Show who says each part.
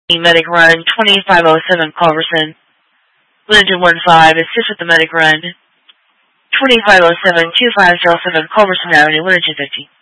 Speaker 1: Medic run, 2507 Culverson. Linden 15, assist with the medic run. 2507, 2507 Culverson Avenue, 150.